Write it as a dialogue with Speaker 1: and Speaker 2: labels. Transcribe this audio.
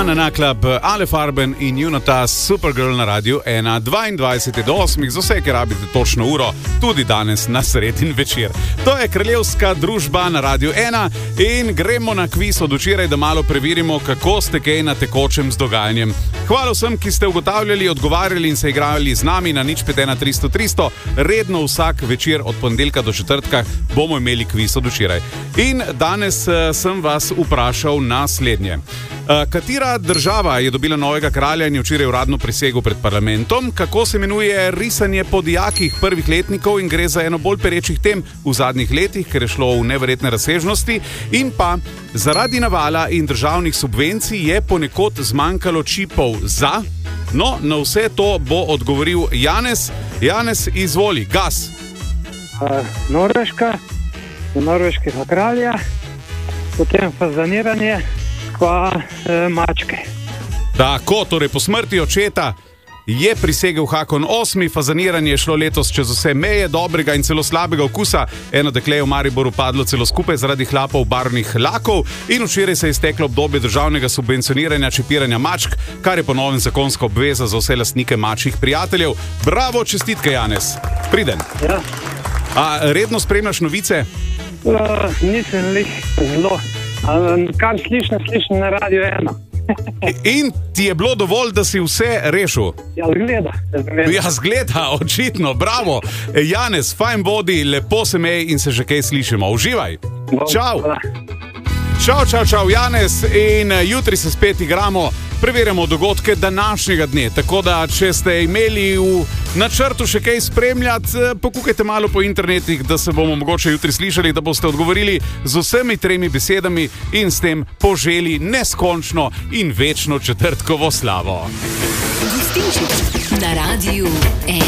Speaker 1: Anna Naklab, Ale Farben in Junota Supergirl na Radiu 1, 22 do 8, za vse, ki rabite točno uro, tudi danes na sredin večer. To je Kraljevska družba na Radiu 1 in gremo na kviz od včeraj, da malo preverimo, kako ste kaj na tekočem z dogajanjem. Hvala vsem, ki ste ugotavljali, odgovarjali in se igrali z nami na 051 300 300. Redno vsak večer od ponedeljka do četrtka bomo imeli kviz od včeraj. In danes sem vas vprašal naslednje. Katera država je dobila novega kralja in je včeraj uradno prisegel pred parlamentom? Kako se imenuje risanje po dijakih prvih letnikov in gre za eno bolj perečih tem v zadnjih letih, ker je šlo v neverjetne razsežnosti? In pa, zaradi navala in državnih subvencij je ponekod zmanjkalo čipov za... No, na vse to bo odgovoril Janez. Janez, izvoli, gas.
Speaker 2: Norveška, norveškega kralja, potem fazaniranje, pa mačke.
Speaker 1: Tako, torej po smrti očeta je prisegel Hakon VIII. Fazaniranje je šlo letos čez vse meje dobrega in celo slabega okusa. Eno dekle je v Mariboru padlo celo skupaj zaradi hlapov barvnih lakov in včeraj se je izteklo obdobje državnega subvencioniranja čipiranja mačk, kar je po novem zakonska obveza za vse lastnike mačjih prijateljev. Bravo, čestitke, Janez. Priden.
Speaker 2: Ja.
Speaker 1: A redno spremljaš novice?
Speaker 2: Nisem lih zelo. Kar slišim na Radiu 1.
Speaker 1: In ti je bilo dovolj, da si vse rešil?
Speaker 2: Ja, zgleda.
Speaker 1: Ja, zgleda, očitno, bravo. Janez, fajn bodi, lepo se mej in se že kaj slišimo. Uživaj. Čau. Čau, Janez. In jutri se spet igramo, preverjamo dogodke današnjega dne. Tako da, če ste imeli v načrtu še kaj spremljati, pokukajte malo po internetih, da se bomo mogoče jutri slišali, da boste odgovorili z vsemi 3 besedami in s tem poželi neskončno in večno četrtkovo slavo.
Speaker 3: Gostinčič na Radiu 1.